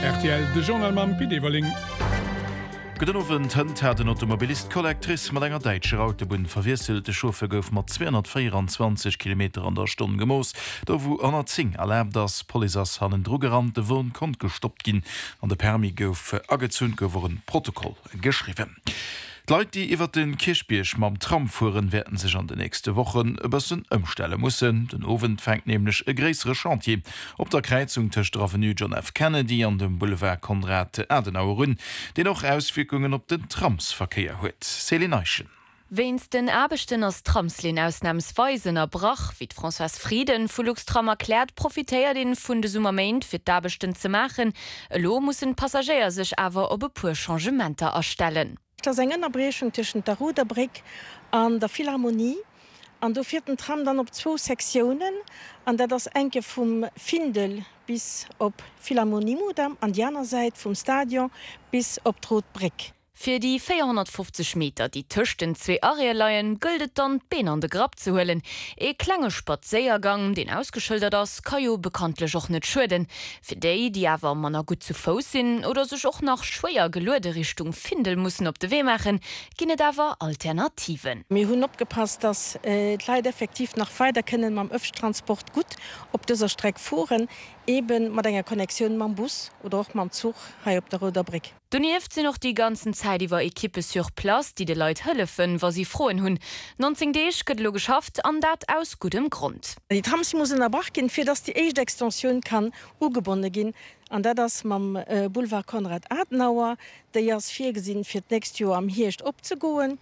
RTL de Journalmann Pidewaling. Gedenowen hënnt hat den Automobilistkollektris mat enger Deitscher Autobun verwieselte Schofe gouf mat 224 km an der Stunde gemoos, do wo aner Zing erläbt dass Polizas hannen Drogerand de Wohn kont gestoppt ginn an de Permi gouf agezun geworden Protokoll geschrieben. Leute, die iwwer den Kirchbierch mam Tram fuhren, werden sich an de nächste Wochen bëssen ëmstelle mussen. Den Owen fängt nämlich e gräsere Chantier op der Kreizung der Avenue John F. Kennedy an dem Boulevard Konrad Adenauer, den auch Auswirkungen op den Tramsverkehr huet. Selinaichen. Wenn's den Abechten aus Tramslin ausnahmsweisen erbrach, wie François Frieden vu Luxtram erklärt, profitéiert den vun de Summament fir d'Abechten ze machen. Lo mussen Passagier sich awer op e pur Changementer erstellen. Das eng Erbrechung zwischen der Ruderbrick an der Philharmonie an der vierten Tram dann op 2 Sektionen an der das enke vom Findel bis op Philharmoniemodam an die anderen Seite vom Stadion bis op Rotbrick. Für die 450 Meter, die töchten 2 Arealeien, güldet dann Ben an de Grab zu holen. E klange Spaziergang, den ausgeschildert das, kann jo bekanntlich auch nicht schuden. Für die aber man gut zu Fuß sind oder sich auch nach schwerer gelurde Richtung Findel müssen op de Weh machen, gehen aber Alternativen. Wir haben abgepasst, dass Leute effektiv nach weiter können beim Öffentransport gut op dieser Strecke fuhren, eben mit einer Konnexion mit dem Bus oder auch mit dem Zug hier auf der Roderbrick. Du nieft sie noch die ganzen Zeit über Equipe sur Place, die de Leute helfen, was sie frohen hun. 19 Dech gëtt lo geschafft an dat aus gutem Grund. Die Trams müssen erbracht gehen, für dass die echte Extension kann ugebunden gehen. An der das mam Boulevard Konrad Adenauer, der jas 4 gesehen für nächstes Jahr am Hirsch abzugehen.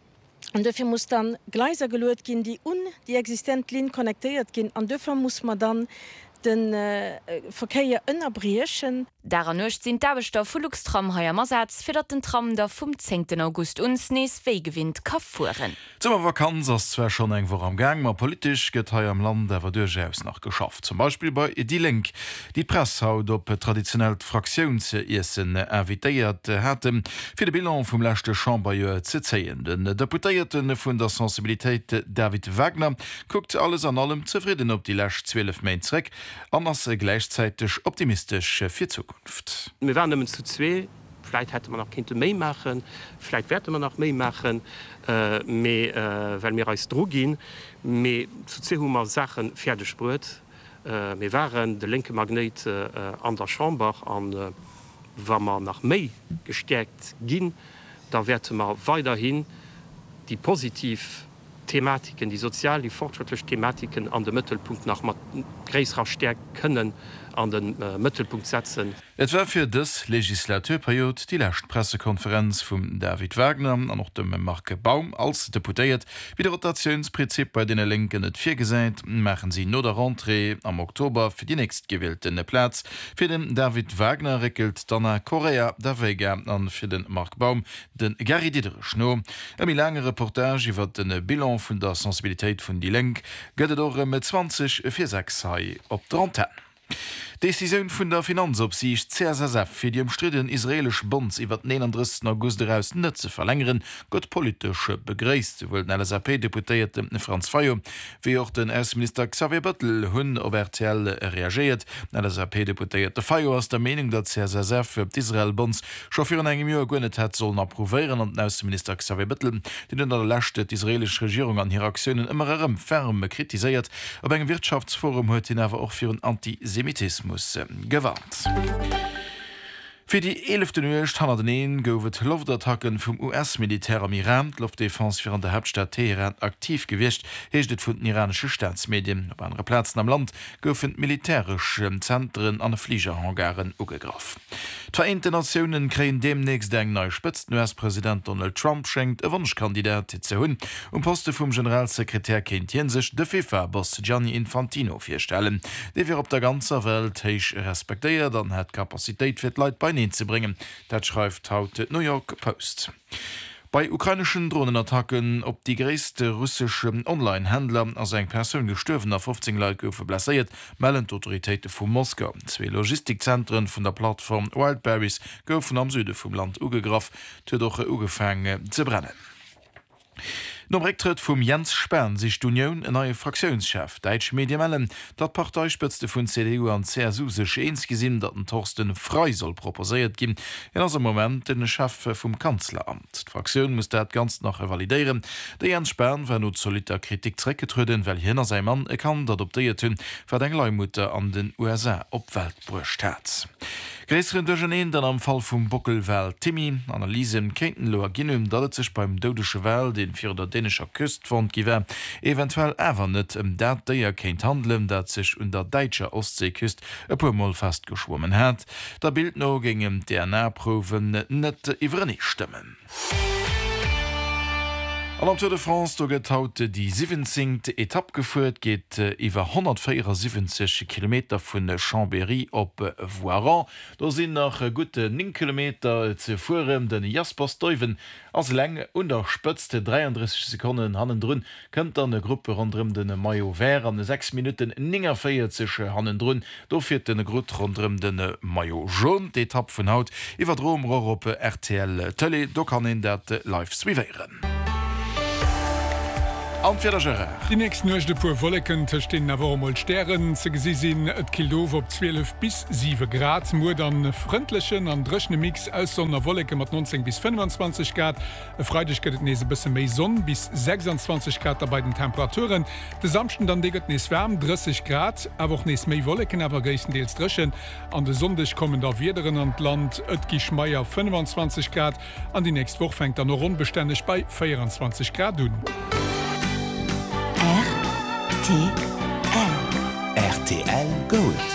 Und dafür muss dann Gleiser gelöst gehen, die die existenten Linien konnektiert gehen. Und dafür muss man dann den Verkehr unterbrechen. Daran nicht sind d'Abechter vu Luxtram heuer Masatz, fir dat den Tram der vom 10. August uns nees Wegewinnt ka fuhren. Zum Vakanz ass zwar schon eng vor am Gang, ma politisch gët heuer am Land awer durchaus noch geschafft. Zum Beispiel bei Die Link. Die Presse haut op traditionell Fraktionsessen invitéiert hat, fir de Bilan vum lächte Chamberjeur ze zeien. Den Deputéierten vun der Sensibilitéit David Wagner guckt alles an allem zufrieden op die lächt 12 Mainzreck, anders gleichzeitig optimistisch fir Zukunft. Wir waren zu 2. Vielleicht hätte man noch Kinder mehr machen, vielleicht werden wir noch mehr machen, weil wir als Druck gehen. Aber zu 2 haben wir Sachen fertig gebracht. Wir waren der linke Magnet an der Schambach, und wenn wir noch mehr gestärkt gehen, dann werden wir weiterhin die positiven Thematiken, die sozial, die fortschrittlichen Thematiken an den Mittelpunkt nach größerer Stärke können an den Mittelpunkt setzen. Et war fir des Legislaturperiod die lächt Pressekonferenz vum David Wagner an noch dem Marke Baum als Deputéiert, wie der Rotationsprinzip bei den Linken net vir gesäit, machen sie no der Rentrée am Oktober fir die nächstgewählten Platz. Fir den David Wagner rekelt dann Korea der Vega an fir den Mark Baum den Gary Diederich no. Mi lange Reportage iwwer den Bilan vun der Sensibilitéit vun die Lenk gëtt or mit 20 fir 6 op 30. Decision vun der Finanzopsicht CSSF fir die umstritten israelisch Bonds iwwer den 31. August daraus net ze verlängeren, gott politische begréist, wo den LSAP-Deputéierte Franz Fayo, wie auch den Erstminister Xavier Bettel hunn op RTL reagiert. LSAP-Deputéierte Fayo aus der Meinung, dat CSSF für Israel Bonds schon für engem Jahr gonet hat sollen approvieren, und den Außenminister Xavier Bettel, den in der lächte die israelische Regierung an ihre Aktionen immer ferm kritisiert, op engem Wirtschaftsforum huet hin awer auch für een Antisemitismus gewarnt. Für die 11. Uhr gouft Luftattacken vom US-Militär am Iran, Luftdefense für an der Hauptstadt Teheran aktiv gewischt, hecht von den iranischen Staatsmedien. Auf anderen Plätzen am Land goufen militärische Zentren an Fliegerhangaren ugegraf. Die Vereinten Nationen kriegen demnächst eng neue Spitzen. US-Präsident Donald Trump schenkt einen Wunschkandidat zu hun, Posten vom Generalsekretär Kent Jensich de FIFA-Boss Gianni Infantino vorstellen. Der wir auf der ganzen Welt heisch respektiert, dann hat Kapazität für die Leute bei zu bringen. Das schreibt heute New York Post. Bei ukrainischen Drohnenattacken op die größte russische Online-Händler als eng Person gestorben, 15 Leute goufe blessiert, melden Autoritäten von Moskau. 2 Logistikzentren von der Plattform Wildberries goufen am Süden vom Land ugegraf, doch angefangen zu brennen. No Rücktritt vum Jens Spern sich d'Union en neue Fraktionschef. Deitsch Mediamellen, dat Parteispëtzte vun CDU an CSU sech eensgesinn, dat den Torsten Frei soll proposéiert ginn, in as Moment den Chef vum Kanzleramt. D'Fraktion muss dat ganz nach validieren. De Jens Spern war not soliter Kritik zréckgetruden, well hinnner sei Mann kann dat opdeiert hunn, war eng Leumutter an den USA opwelt brucht hat. Gräeren Degeneen dann am Fall vum Bockelwel Timmy Analysen kenten loer ginnum, dat et sech beim deudesche Well den fir der dänescher Küstfront giwer, eventuell ewer net dat déier kéint handelen, dat sech der Deitscher Ostseeküst e puermoll festgeschwommen hat. Da Bild no gingem DNA-Proven net iwwer nicht stimmen. Am Tour de France do get haute die 17. Etapp gefuert geht iwwer 174 km vun Chambéry op Voiron. Da sind nach gute 9 km ze fuhrem den Jaspersteuwen as leng unterspëtzte 33 Sekunden hannen drun kënnt an e Gruppe rondrem den Mayo Vert an 6 Minuten 49 hannen drun, do fir den Grot rondrem den Mayo Jaune d'Etapp vun Haut iwwer Drom Europa RTL Tele, do kann en dat live swiieren. Die nächsten de pur Wolken stehen nawermoll Sternen ze gesi sinn et Kilo op 12 bis 7 Grad Mu dann freundlichen an dreschne Mix aus sonder Wolke mat 19 bis 25 Grad Freitag gëtt nese bisse méi Sonn bis 26 Grad bei den Temperaturen de samchten dann deget nees wärm 30 Grad awer auch nees méi Wolken awer geessen deels dreschen an de Sonndech kommen der Wiederen an Land et Gischmeier 25 Grad an die nächst Woche fängt dann noch unbeständig bei 24 Grad dun. RTL Gold.